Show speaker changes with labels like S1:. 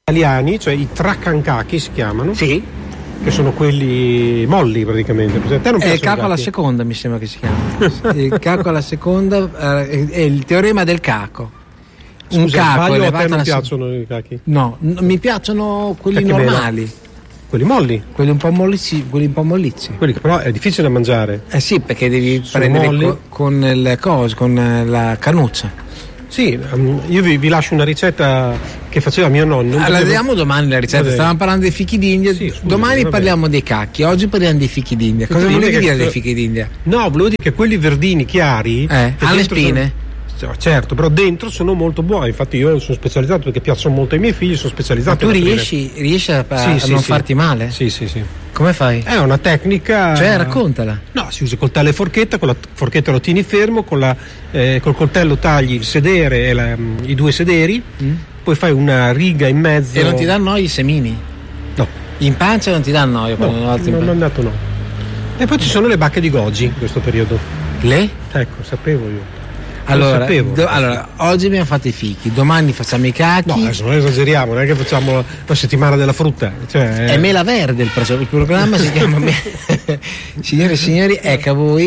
S1: italiani, cioè i trakankaki si chiamano.
S2: Sì.
S1: Che sono quelli molli praticamente. A te non piacciono
S2: il caco alla seconda, mi sembra che si chiama. Il caco alla seconda è il teorema del caco.
S1: Scusa,
S2: un caco
S1: a te non
S2: alla
S1: piacciono i cachi?
S2: No, mi piacciono quelli
S1: Cacchi
S2: normali.
S1: Quelli molli?
S2: Quelli un po' mollici.
S1: Quelli che però è difficile da mangiare.
S2: Sì, perché devi
S1: Sono
S2: prendere
S1: molli.
S2: con la cannuccia.
S1: Sì, io vi lascio una ricetta che faceva mio nonno.
S2: La vediamo domani la ricetta. Stavamo parlando dei fichi d'India.
S1: Sì, scusi,
S2: domani parliamo dei cacchi, oggi parliamo dei fichi d'India. Cosa volevi dire dei fichi d'India?
S1: No, volevo dire che quelli verdini chiari
S2: hanno le spine.
S1: Certo, però dentro sono molto buoni. Infatti io sono specializzato perché piacciono molto ai miei figli, sono specializzato.
S2: Ma tu riesci a non farti male?
S1: Sì.
S2: Come fai?
S1: È una tecnica.
S2: Cioè, raccontala.
S1: No, si usa coltello e forchetta, con la forchetta lo tieni fermo, col coltello tagli il sedere e i due sederi, poi fai una riga in mezzo.
S2: E non ti danno i semini?
S1: No.
S2: In pancia non ti danno noia?
S1: No, non ho dato no. E poi ci sono le bacche di goji in questo periodo.
S2: Le?
S1: Ecco, sapevo io.
S2: Allora, oggi abbiamo fatto i fichi, domani facciamo i cachi.
S1: No, adesso non esageriamo, non è che facciamo la settimana della frutta. Cioè,
S2: è mela verde il programma si chiama Signore e signori, ecco a voi